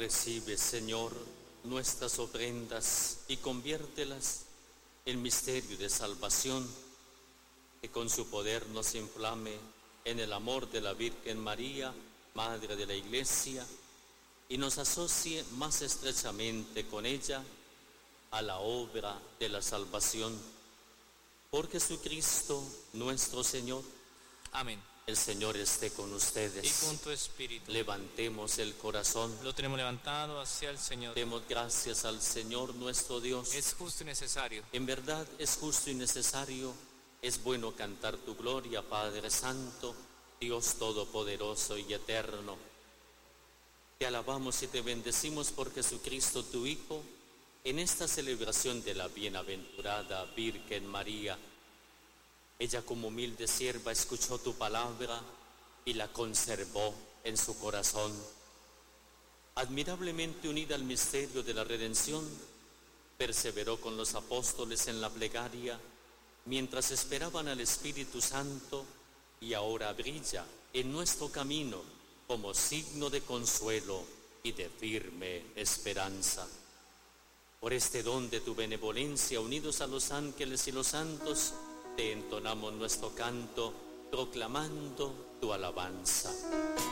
Recibe, Señor, nuestras ofrendas y conviértelas en misterio de salvación, que con su poder nos inflame en el amor de la Virgen María, Madre de la Iglesia, y nos asocie más estrechamente con ella a la obra de la salvación. Por Jesucristo nuestro Señor. Amén. El Señor esté con ustedes. Y con tu espíritu. Levantemos el corazón. Lo tenemos levantado hacia el Señor. Demos gracias al Señor nuestro Dios. Es justo y necesario. En verdad es justo y necesario. Es bueno cantar tu gloria, Padre Santo, Dios Todopoderoso y Eterno. Te alabamos y te bendecimos por Jesucristo tu Hijo, en esta celebración de la bienaventurada Virgen María. Ella como humilde sierva escuchó tu palabra y la conservó en su corazón. Admirablemente unida al misterio de la redención, perseveró con los apóstoles en la plegaria mientras esperaban al Espíritu Santo, y ahora brilla en nuestro camino como signo de consuelo y de firme esperanza. Por este don de tu benevolencia, unidos a los ángeles y los santos, te entonamos nuestro canto, proclamando tu alabanza.